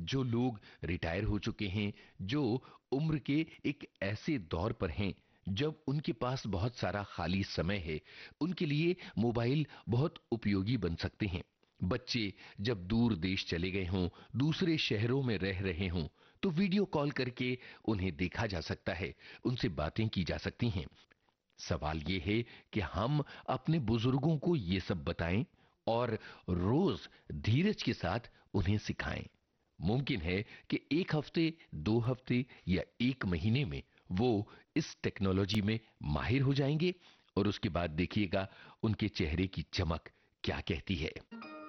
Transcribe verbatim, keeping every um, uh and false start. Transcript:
जो लोग रिटायर हो चुके हैं, जो उम्र के एक ऐसे दौर पर हैं जब उनके पास बहुत सारा खाली समय है, उनके लिए मोबाइल बहुत उपयोगी बन सकते हैं। बच्चे जब दूर देश चले गए हों, दूसरे शहरों में रह रहे हों, तो वीडियो कॉल करके उन्हें देखा जा सकता है, उनसे बातें की जा सकती हैं। सवाल यह है कि हम अपने बुजुर्गों को यह सब बताएं और रोज धीरज के साथ उन्हें सिखाएं। मुमकिन है कि एक हफ्ते, दो हफ्ते या एक महीने में वो इस टेक्नोलॉजी में माहिर हो जाएंगे और उसके बाद देखिएगा उनके चेहरे की चमक क्या कहती है।